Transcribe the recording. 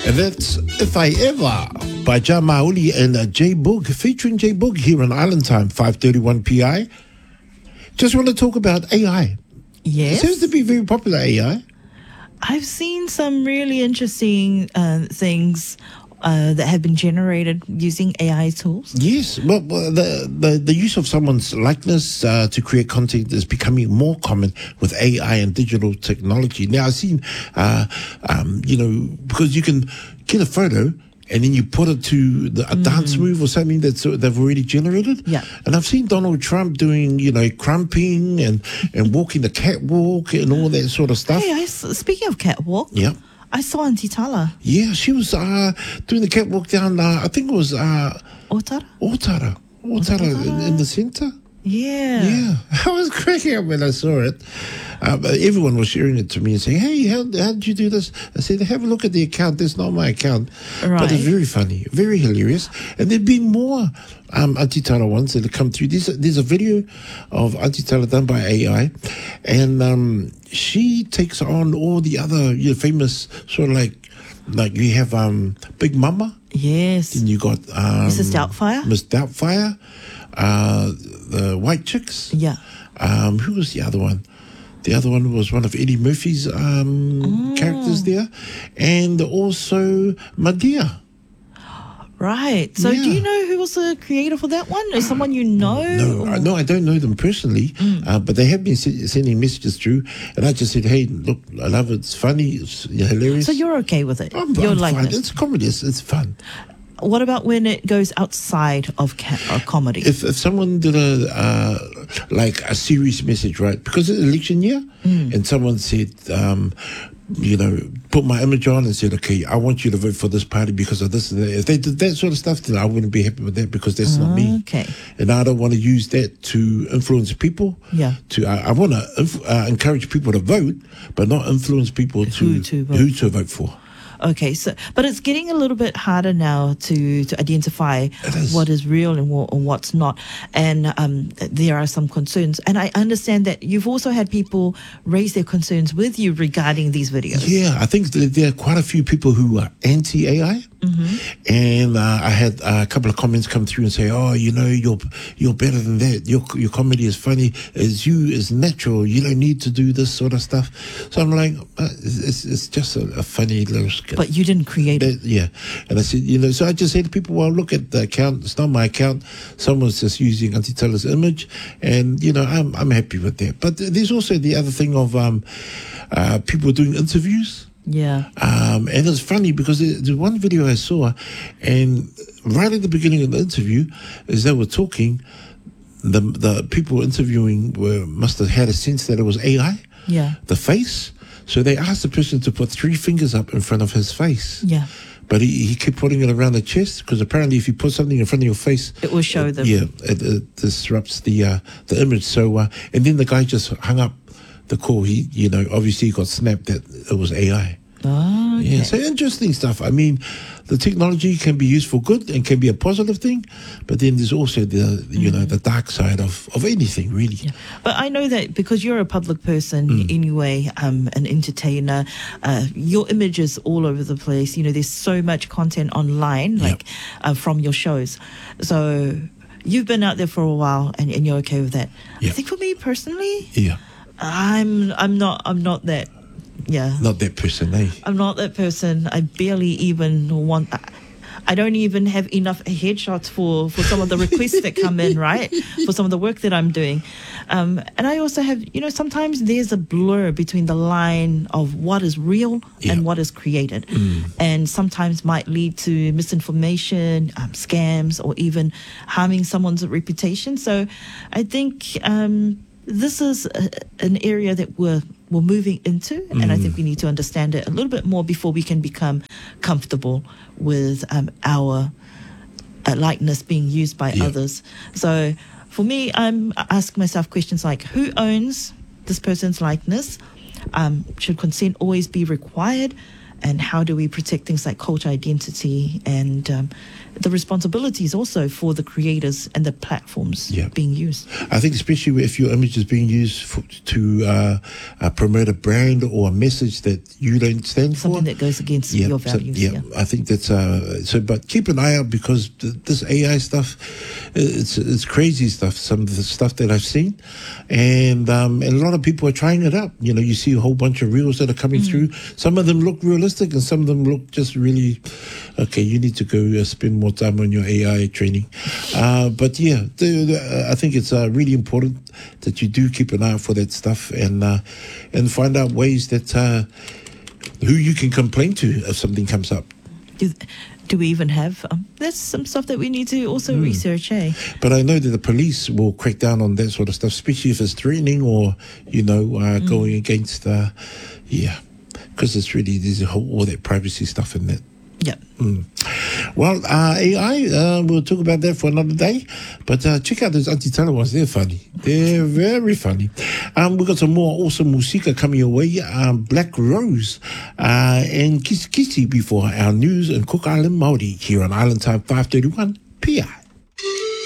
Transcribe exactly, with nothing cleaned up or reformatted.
And that's If I Ever by Ja Maoli and uh, J Boog, featuring J Boog here on Island Time, five thirty-one P I. Just want to talk about A I. Yes. It seems to be very popular, A I. I've seen some really interesting uh, things uh, that have been generated using A I tools. Yes, well, well the, the the use of someone's likeness uh, to create content is becoming more common with A I and digital technology. Now, I've seen, uh, um, you know, because you can get a photo and then you put it to the, a mm. dance move or something that uh, they've already generated. Yeah. And I've seen Donald Trump doing, you know, crumping and, and walking the catwalk and all that sort of stuff. Hey, I, speaking of catwalk, yeah. I saw Auntie Tala. Yeah, she was uh, doing the catwalk down, uh, I think it was... Uh, Otara? Otara. Otara in, in the centre. Yeah. Yeah. I was cracking up when I saw it. Uh, but everyone was sharing it to me and saying, hey, how, how did you do this? I said, have a look at the account. That's not my account. Right. But it's very funny, very hilarious. And there have been more um, Auntie Tala ones that have come through. There's a, there's a video of Auntie Tala done by A I. And um, she takes on all the other you know, famous sort of like, like you have um, Big Mama. Yes. Then you got... Um, Missus Doubtfire. Miss Doubtfire. Uh, the White Chicks. Yeah. Um, who was the other one? The other one was one of Eddie Murphy's um, mm. characters there. And also Madea. Right. So yeah. do you know who was the creator for that one? Is someone you know? No, I, no, I don't know them personally. Mm. Uh, but they have been se- sending messages through. And I just said, hey, look, I love it. It's funny. It's hilarious. So you're okay with it? I'm, you're I'm like fine. It's comedy. It's, it's fun. What about when it goes outside of ca- uh, comedy? If if someone did a uh, like a serious message, right? Because it's election year, mm. and someone said, um, you know, put my image on and said, okay, I want you to vote for this party because of this and that. If they did that sort of stuff, then I wouldn't be happy with that because that's not me. Okay. And I don't want to use that to influence people. Yeah. To I, I want to inf- uh, encourage people to vote, but not influence people to who to vote, who to vote for. Okay, so but it's getting a little bit harder now to, to identify is. what is real and, what, and what's not, and um, there are some concerns. And I understand that you've also had people raise their concerns with you regarding these videos. Yeah, I think that there are quite a few people who are anti-A I, mm-hmm. and uh, I had uh, a couple of comments come through and say, "Oh, you know, you're you're better than that. Your your comedy is funny. As you is natural. You don't need to do this sort of stuff." So I'm like, uh, it's it's just a, a funny little. But you didn't create it. Yeah. And I said, you know, so I just said to people, well, look at the account. It's not my account. Someone's just using Auntie Tala's image. And, you know, I'm I'm happy with that. But there's also the other thing of um, uh, people doing interviews. Yeah. Um, and it's funny because there's one video I saw, and right at the beginning of the interview, as they were talking, the the people interviewing were must have had a sense that it was A I. Yeah. The face. So they asked the person to put three fingers up in front of his face. Yeah. But he, he kept putting it around the chest because apparently if you put something in front of your face... It will show it, them. Yeah, it, it disrupts the uh, the image. So, uh, and then the guy just hung up the call. He, you know, obviously he got snapped that it was A I. Oh, okay. Yeah, so interesting stuff. I mean, the technology can be used for good and can be a positive thing, but then there's also the, you mm. know, the dark side of, of anything, really. Yeah. But I know that because you're a public person mm. anyway, um, an entertainer, uh, your image is all over the place. You know, there's so much content online, like yep. uh, from your shows. So you've been out there for a while, and, and you're okay with that. Yep. I think for me personally, yeah, I'm I'm not I'm not that. Yeah. Not that person, eh? I'm not that person. I barely even want... I don't even have enough headshots for, for some of the requests that come in, right? For some of the work that I'm doing. Um, and I also have, you know, sometimes there's a blur between the line of what is real yeah. and what is created. Mm. And sometimes might lead to misinformation, um, scams, or even harming someone's reputation. So I think um, this is a, an area that we're we're moving into, and mm. I think we need to understand it a little bit more before we can become comfortable with um, our uh, likeness being used by yeah. others. So for me, I'm asking myself questions like, who owns this person's likeness? Um, should consent always be required? and how do we protect things like culture identity and um, the responsibilities also for the creators and the platforms Yeah. being used. I think especially if your image is being used for, to uh, uh, promote a brand or a message that you don't stand Something for. that goes against Yeah, your so- values. yeah, yeah. I think that's uh, so. But keep an eye out because th- this A I stuff, it's it's crazy stuff. Some of the stuff that I've seen, and um, and a lot of people are trying it out. You know, you see a whole bunch of reels that are coming through. Some of them look realistic, and some of them look just really okay. You need to go uh, spend more time on your A I training. Uh, but yeah, the, the, I think it's uh, really important that you do keep an eye out for that stuff and uh, and find out ways that. Uh, who you can complain to if something comes up. Do, do we even have? Um, that's some stuff that we need to also research, eh? But I know that the police will crack down on that sort of stuff, especially if it's threatening or, you know, uh, going against, uh, yeah, because it's really, there's a whole, all that privacy stuff in that. Yeah. Mm. Well, uh, A I, uh, we'll talk about that for another day. But uh, check out those Auntie Tana ones. They're funny. They're very funny. Um, we've got some more awesome musika coming your way. Um, Black Rose uh, and Kisi Kisi before our news and Cook Island Māori here on Island Time five thirty-one P I.